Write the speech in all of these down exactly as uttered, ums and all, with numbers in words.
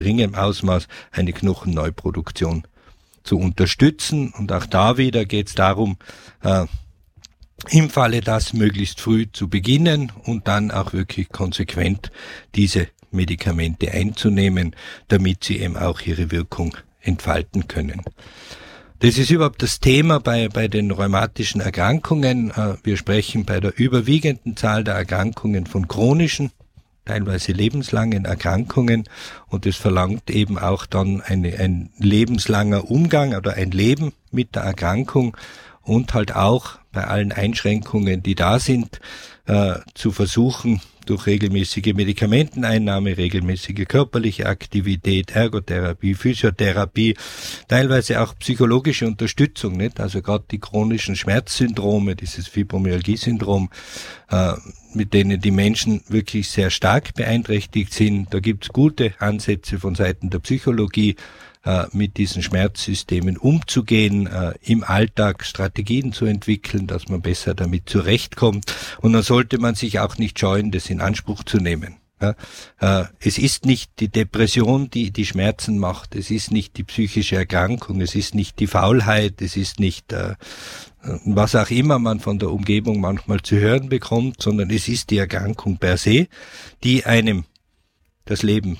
geringem Ausmaß eine Knochenneuproduktion zu unterstützen. Und auch da wieder geht es darum, äh, im Falle das möglichst früh zu beginnen und dann auch wirklich konsequent diese Medikamente einzunehmen, damit sie eben auch ihre Wirkung entfalten können. Das ist überhaupt das Thema bei, bei den rheumatischen Erkrankungen. Wir sprechen bei der überwiegenden Zahl der Erkrankungen von chronischen, teilweise lebenslangen Erkrankungen, und es verlangt eben auch dann eine, ein lebenslanger Umgang oder ein Leben mit der Erkrankung und halt auch bei allen Einschränkungen, die da sind, äh, zu versuchen, durch regelmäßige Medikamenteneinnahme, regelmäßige körperliche Aktivität, Ergotherapie, Physiotherapie, teilweise auch psychologische Unterstützung, nicht? Also gerade die chronischen Schmerzsyndrome, dieses Fibromyalgie-Syndrom, äh, mit denen die Menschen wirklich sehr stark beeinträchtigt sind. Da gibt's gute Ansätze von Seiten der Psychologie, äh, mit diesen Schmerzsystemen umzugehen, äh, im Alltag Strategien zu entwickeln, dass man besser damit zurechtkommt. Und dann sollte man sich auch nicht scheuen, das in Anspruch zu nehmen. Ja, äh, es ist nicht die Depression, die die Schmerzen macht. Es ist nicht die psychische Erkrankung. Es ist nicht die Faulheit. Es ist nicht äh, was auch immer man von der Umgebung manchmal zu hören bekommt, sondern es ist die Erkrankung per se, die einem das Leben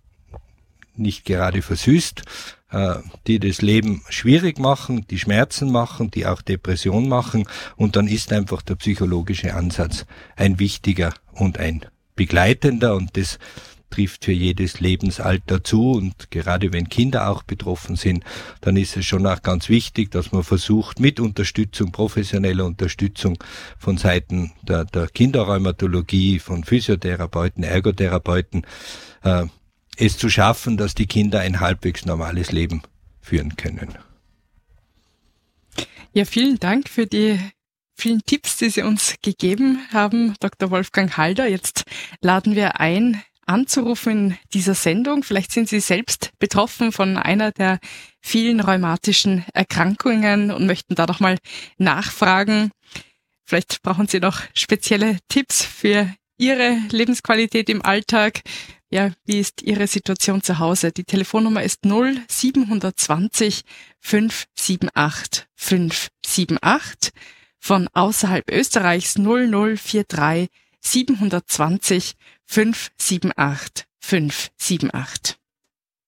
nicht gerade versüßt, äh, die das Leben schwierig machen, die Schmerzen machen, die auch Depression machen, und dann ist einfach der psychologische Ansatz ein wichtiger und ein begleitender, und das trifft für jedes Lebensalter zu, und gerade wenn Kinder auch betroffen sind, dann ist es schon auch ganz wichtig, dass man versucht, mit Unterstützung, professioneller Unterstützung von Seiten der, der Kinderrheumatologie, von Physiotherapeuten, Ergotherapeuten, äh, es zu schaffen, dass die Kinder ein halbwegs normales Leben führen können. Ja, vielen Dank für die vielen Tipps, die Sie uns gegeben haben, Doktor Wolfgang Halder. Jetzt laden wir ein, anzurufen in dieser Sendung. Vielleicht sind Sie selbst betroffen von einer der vielen rheumatischen Erkrankungen und möchten da doch mal nachfragen. Vielleicht brauchen Sie noch spezielle Tipps für Ihre Lebensqualität im Alltag. Ja, wie ist Ihre Situation zu Hause? Die Telefonnummer ist null sieben zwei null fünf sieben acht fünf sieben acht. Von außerhalb Österreichs null null vier drei sieben zwei null fünf sieben acht fünf sieben acht.